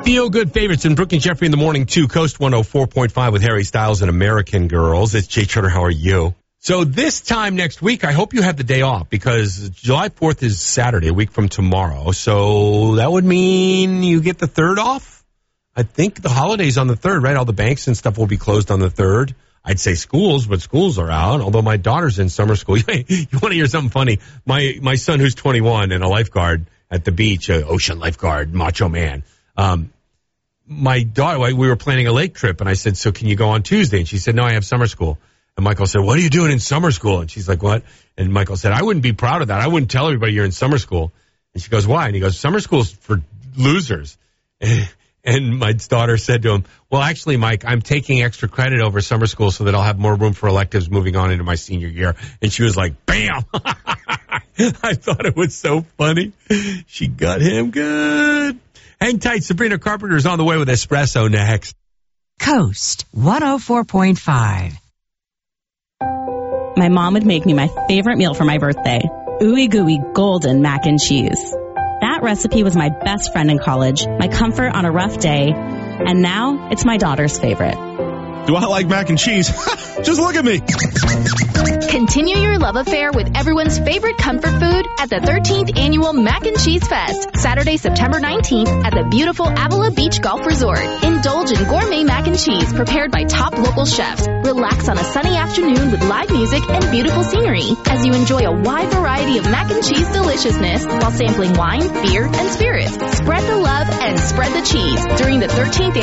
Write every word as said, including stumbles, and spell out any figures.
Feel Good Favorites in Brooke and Jeffrey in the morning, too. Coast one oh four point five with Harry Styles and American Girls. It's Jay Turner. How are you? So this time next week, I hope you have the day off because July fourth is Saturday, a week from tomorrow. So that would mean you get the third off. I think the holiday's on the third, right? All the banks and stuff will be closed on the third. I'd say schools, but schools are out, although my daughter's in summer school. You want to hear something funny? My my son, who's twenty-one and a lifeguard at the beach, an ocean lifeguard, macho man. Um, my daughter, we were planning a lake trip, and I said, so can you go on Tuesday? And she said, no, I have summer school. And Michael said, what are you doing in summer school? And she's like, what? And Michael said, I wouldn't be proud of that. I wouldn't tell everybody you're in summer school. And she goes, why? And he goes, summer school's for losers. And my daughter said to him, well, actually, Mike, I'm taking extra credit over summer school so that I'll have more room for electives moving on into my senior year. And she was like, bam! I thought it was so funny. She got him good. Hang tight. Sabrina Carpenter's on the way with Espresso next. Coast one oh four point five. My mom would make me my favorite meal for my birthday, ooey gooey golden mac and cheese. That recipe was my best friend in college, my comfort on a rough day, and now it's my daughter's favorite. Do I like mac and cheese? Just look at me. Continue your love affair with everyone's favorite comfort food at the thirteenth Annual Mac and Cheese Fest, Saturday, September nineteenth at the beautiful Avila Beach Golf Resort. Indulge in gourmet mac and cheese prepared by top local chefs. Relax on a sunny afternoon with live music and beautiful scenery as you enjoy a wide variety of mac and cheese deliciousness while sampling wine, beer, and spirits. Spread the love and spread the cheese during the thirteenth